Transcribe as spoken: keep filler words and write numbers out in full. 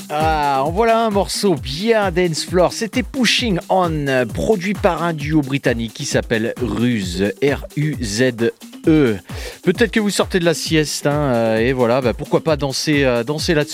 Ah, en voilà un morceau bien dance floor. C'était Pushing On, produit par un duo britannique qui s'appelle Ruse, R U Z E. Peut-être que vous sortez de la sieste, hein, et voilà, bah, pourquoi pas danser, euh, danser là-dessus.